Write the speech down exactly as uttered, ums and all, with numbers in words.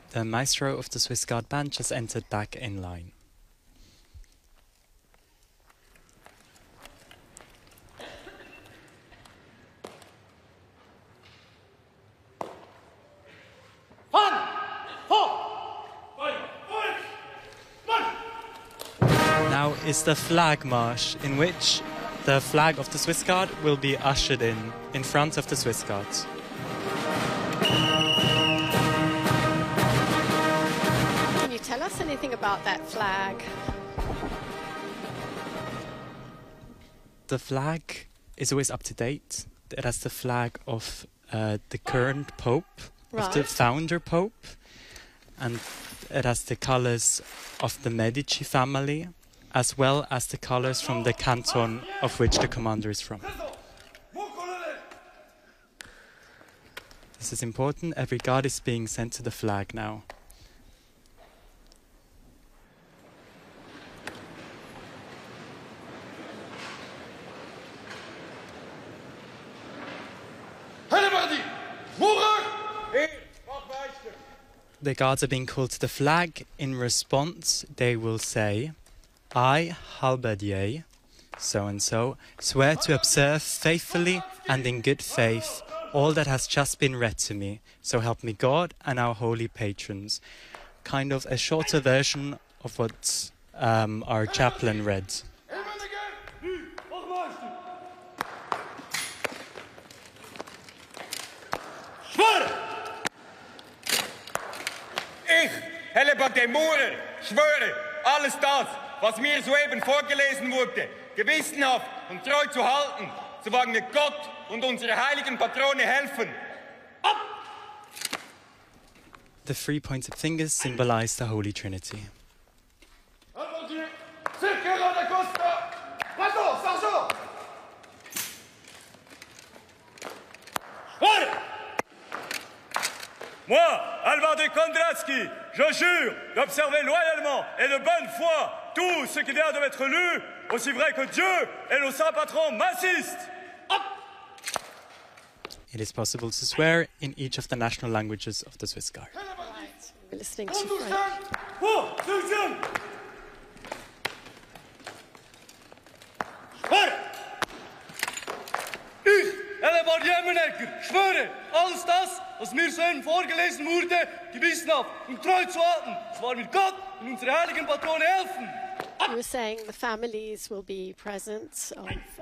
The maestro of the Swiss Guard band just entered back in line. Now is the flag march, in which the flag of the Swiss Guard will be ushered in, in front of the Swiss Guards. Can you tell us anything about that flag? The flag is always up to date. It has the flag of uh, the current Pope, Right. of the founder Pope, and it has the colours of the Medici family, as well as the colours from the canton of which the commander is from. This is important. Every guard is being sent to the flag now. The guards are being called to the flag. In response, they will say, I, halberdier, so-and-so, swear to observe faithfully and in good faith all that has just been read to me. So help me God and our holy patrons. Kind of a shorter version of what um, our chaplain read. Ich, Helleback der Mohrer, schwöre, alles das, was mir soeben vorgelesen wurde, gewissenhaft und treu zu halten, so wagen wir Gott und unsere heiligen Patrone helfen. Ab! The three pointed fingers symbolize the Holy Trinity. Moi, Alvar de Kondratsky, je jure d'observer loyalement et de bonne foi tout ce qui vient de m'être lu, aussi vrai que Dieu et le saint patron m'assistent. It is possible to swear in each of the national languages of the Swiss Guard. Right. We're listening to French. Ich, Hellebardier Münnecker, schwöre, alles das, was mir soeben vorgelesen wurde, gewissenhaft und treu zu halten, so wahr mir Gott und unsere heiligen Patrone helfen. You were saying the families will be present of